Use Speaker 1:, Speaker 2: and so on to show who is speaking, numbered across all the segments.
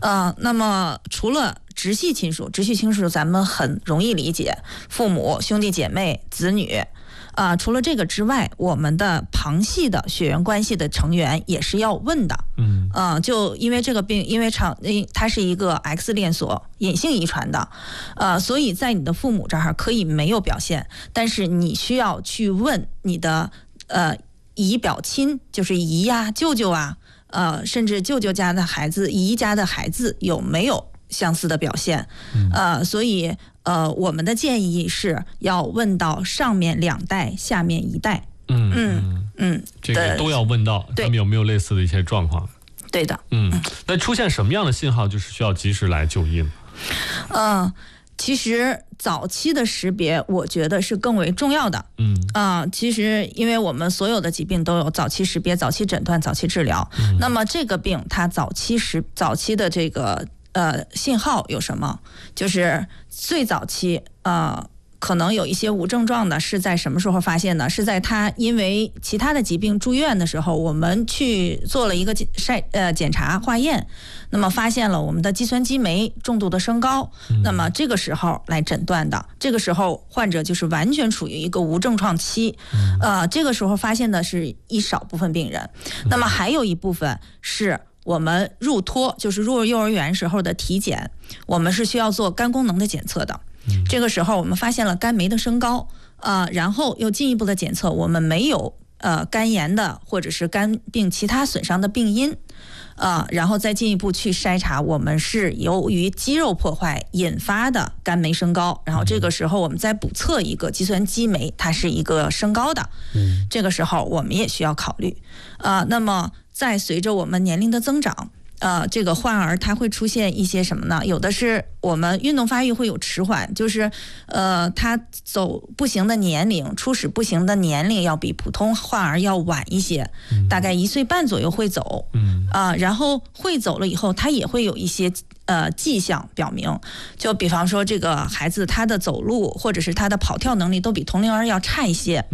Speaker 1: 那么除了直系亲属咱们很容易理解，父母、兄弟姐妹、子女。除了这个之外，我们的旁系的血缘关系的成员也是要问的。就因为这个病，因为它是一个 X 链锁隐性遗传的，所以在你的父母这儿可以没有表现，但是你需要去问你的姨表亲，就是姨呀、舅舅啊，甚至舅舅家的孩子、姨家的孩子有没有相似的表现。所以我们的建议是要问到上面2代，下面1代。
Speaker 2: 这个都要问到他们有没有类似的一些状况。
Speaker 1: 对的。
Speaker 2: 那出现什么样的信号就是需要及时来就医呢？
Speaker 1: 其实早期的识别，我觉得是更为重要的。其实因为我们所有的疾病都有早期识别、早期诊断、早期治疗。那么这个病它早期的这个信号有什么？就是最早期可能有一些无症状的，是在什么时候发现呢？是在他因为其他的疾病住院的时候，我们去做了一个检查化验，那么发现了我们的肌酸激酶重度的升高，那么这个时候来诊断的。这个时候患者就是完全处于一个无症状期，这个时候发现的是一少部分病人，那么还有一部分是我们入托，就是入幼儿园时候的体检，我们是需要做肝功能的检测的。这个时候我们发现了肝酶的升高，然后又进一步的检测，我们没有肝炎的或者是肝病其他损伤的病因，然后再进一步去筛查，我们是由于肌肉破坏引发的肝酶升高，然后这个时候我们再补测一个肌酸激酶，它是一个升高的，这个时候我们也需要考虑。那么再随着我们年龄的增长，这个患儿他会出现一些什么呢？有的是我们运动发育会有迟缓，就是他走步行的年龄、初始步行的年龄要比普通患儿要晚一些，大概1岁半左右会走。然后会走了以后，他也会有一些迹象表明，就比方说这个孩子他的走路或者是他的跑跳能力都比同龄儿要差一些。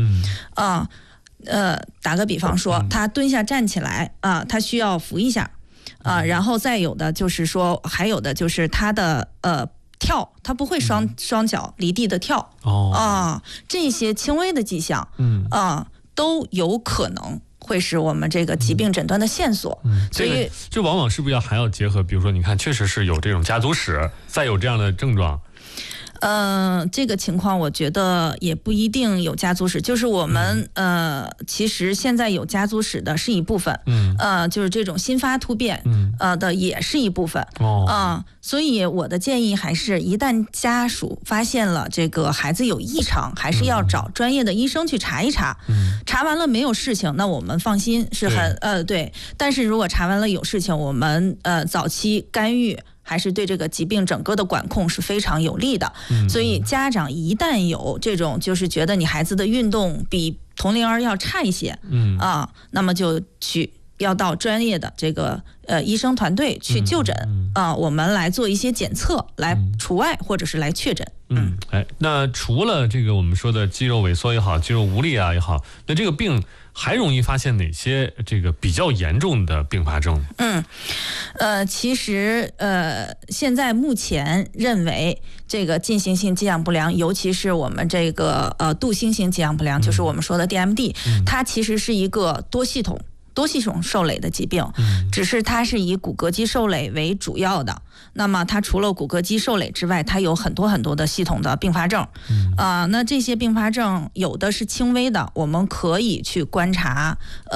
Speaker 1: 打个比方说，他蹲下站起来他需要扶一下。然后再有的就是说，还有的就是他的跳，他不会双脚离地的跳。这些轻微的迹象，都有可能会是我们这个疾病诊断的线索。所以
Speaker 2: 这往往是不是还要结合，比如说你看确实是有这种家族史，再有这样的症状。
Speaker 1: 这个情况我觉得也不一定有家族史，就是我们其实现在有家族史的是一部分，就是这种新发突变的也是一部分。所以我的建议还是，一旦家属发现了这个孩子有异常，还是要找专业的医生去查一查。查完了没有事情，那我们放心是很对。但是如果查完了有事情，我们早期干预还是对这个疾病整个的管控是非常有利的。所以家长一旦有这种就是觉得你孩子的运动比同龄儿要差一些，那么就要到专业的这个医生团队去就诊，我们来做一些检测，来除外或者是来确诊。
Speaker 2: 那除了这个我们说的肌肉萎缩也好，肌肉无力也好，那这个病还容易发现哪些这个比较严重的并发症？
Speaker 1: 其实现在目前认为这个进行性肌氧不良，尤其是我们这个杜兴型肌氧不良，就是我们说的 DMD，它其实是一个多系统受累的疾病，只是它是以骨骼肌受累为主要的。那么它除了骨骼肌受累之外，它有很多的系统的并发症。那这些并发症有的是轻微的，我们可以去观察，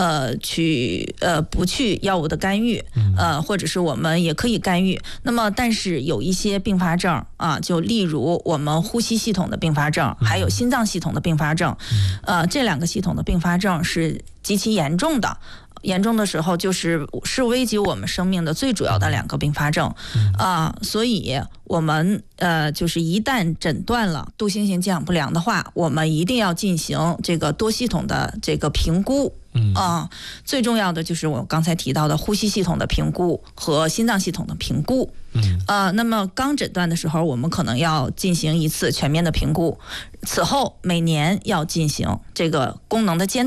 Speaker 1: 不去药物的干预，或者是我们也可以干预。那么但是有一些并发症就例如我们呼吸系统的并发症，还有心脏系统的并发症，这2个系统的并发症是极其严重的。严重的时候是危及我们生命的最主要的2个并发症。所以我们就是一旦诊断了杜兴型肌氧不良的话，我们一定要进行这个多系统的这个评估。最重要的就是我刚才提到的呼吸系统的评估和心脏系统的评估。那么刚诊断的时候，我们可能要进行一次全面的评估，此后每年要进行这个功能的监测。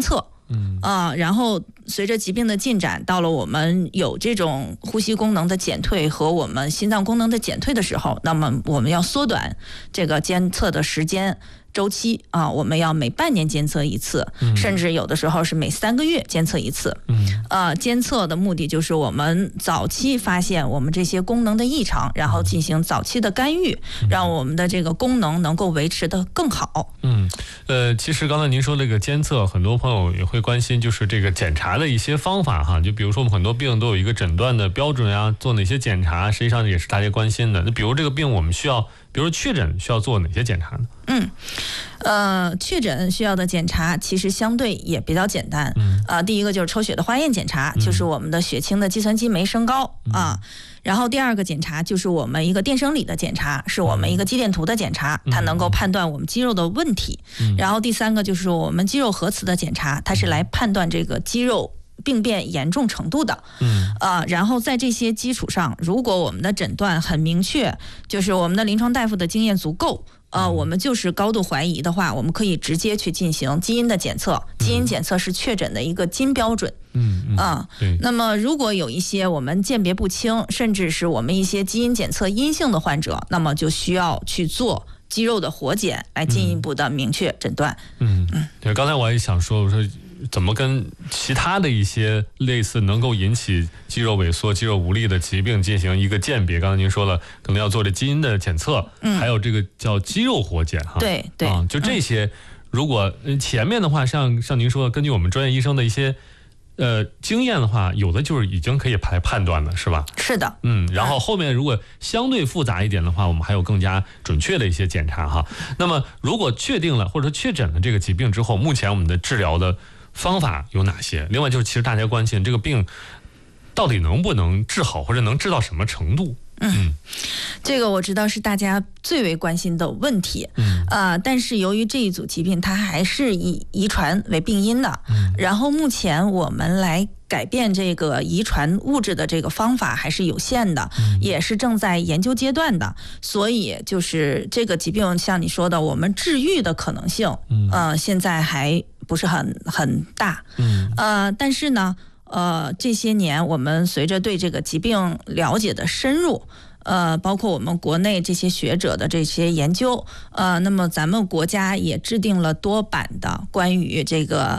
Speaker 1: 然后随着疾病的进展，到了我们有这种呼吸功能的减退和我们心脏功能的减退的时候，那么我们要缩短这个监测的时间周期啊，我们要每半年监测一次，甚至有的时候是每3个月监测一次。监测的目的就是我们早期发现我们这些功能的异常，然后进行早期的干预，让我们的这个功能能够维持得更好。
Speaker 2: 其实刚才您说这个监测，很多朋友也会关心，就是这个检查的一些方法哈。就比如说我们很多病都有一个诊断的标准啊，做哪些检查，实际上也是大家关心的。那比如这个病我们需要，比如确诊需要做哪些检查呢？
Speaker 1: 确诊需要的检查其实相对也比较简单。第一个就是抽血的化验检查，就是我们的血清的计算机酶升高啊。然后第二个检查就是我们一个电生理的检查，是我们一个肌电图的检查，它能够判断我们肌肉的问题。然后第三个就是我们肌肉核磁的检查，它是来判断这个肌肉病变严重程度的。然后在这些基础上，如果我们的诊断很明确，就是我们的临床大夫的经验足够，我们就是高度怀疑的话，我们可以直接去进行基因的检测。基因检测是确诊的一个金标准。那么如果有一些我们鉴别不清，甚至是我们一些基因检测阴性的患者，那么就需要去做肌肉的活检来进一步的明确诊断。
Speaker 2: 对，刚才我也想说，我说怎么跟其他的一些类似能够引起肌肉萎缩、肌肉无力的疾病进行一个鉴别？刚才您说了，可能要做这基因的检测，还有这个叫肌肉活检哈。
Speaker 1: 对，
Speaker 2: 就这些，如果前面的话，像您说的，根据我们专业医生的一些经验的话，有的就是已经可以来判断了，是吧？
Speaker 1: 是的。
Speaker 2: 然后后面如果相对复杂一点的话，我们还有更加准确的一些检查哈。那么如果确定了或者说确诊了这个疾病之后，目前我们的治疗的方法有哪些？另外就是其实大家关心这个病到底能不能治好，或者能治到什么程度？
Speaker 1: 这个我知道是大家最为关心的问题。但是由于这一组疾病它还是以遗传为病因的，然后目前我们来改变这个遗传物质的这个方法还是有限的，也是正在研究阶段的。所以就是这个疾病像你说的，我们治愈的可能性现在还不是很大。但是呢这些年我们随着对这个疾病了解的深入，包括我们国内这些学者的这些研究，那么咱们国家也制定了多版的关于这个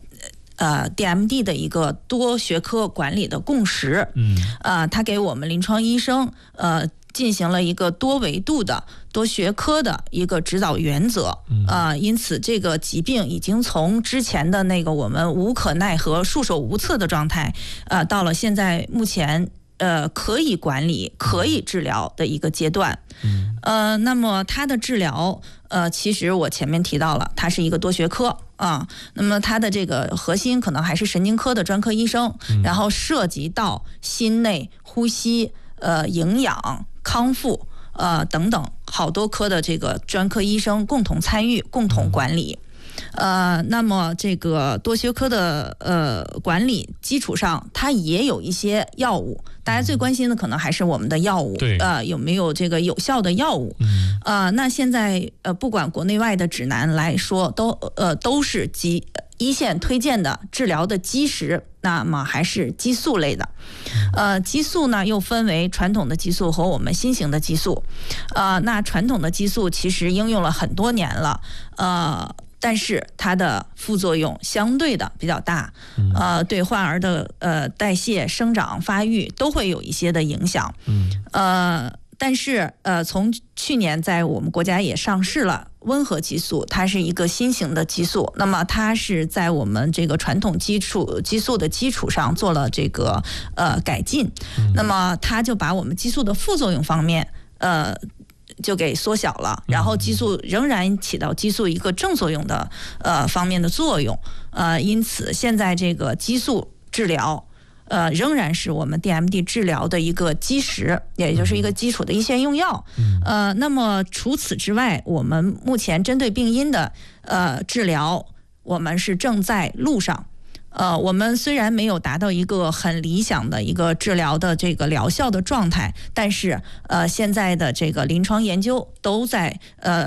Speaker 1: DMD 的一个多学科管理的共识。它给我们临床医生进行了一个多维度的多学科的一个指导原则。因此这个疾病已经从之前的那个我们无可奈何束手无策的状态，到了现在目前可以管理可以治疗的一个阶段。那么它的治疗其实我前面提到了，它是一个多学科那么它的这个核心可能还是神经科的专科医生，然后涉及到心内呼吸营养康复等等好多科的这个专科医生共同参与共同管理。那么这个多学科的管理基础上，它也有一些药物，大家最关心的可能还是我们的药物，有没有这个有效的药物。那现在不管国内外的指南来说，都是一线推荐的治疗的基石，那么还是激素类的。激素呢又分为传统的激素和我们新型的激素。那传统的激素其实应用了很多年了，但是它的副作用相对的比较大，对患儿的代谢、生长、发育都会有一些的影响。但是从去年在我们国家也上市了温和激素，它是一个新型的激素，那么它是在我们这个传统激素的基础上做了这个改进。那么它就把我们激素的副作用方面就给缩小了，然后激素仍然起到激素一个正作用的方面的作用。因此现在这个激素治疗仍然是我们 DMD 治疗的一个基石，也就是一个基础的一线用药。那么除此之外，我们目前针对病因的治疗，我们是正在路上。我们虽然没有达到一个很理想的一个治疗的这个疗效的状态，但是现在的这个临床研究都在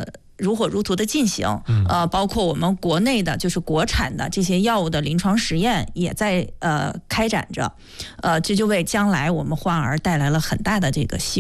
Speaker 1: 如火如荼的进行。包括我们国内的就是国产的这些药物的临床实验也在开展着，这就为将来我们患儿带来了很大的这个希望。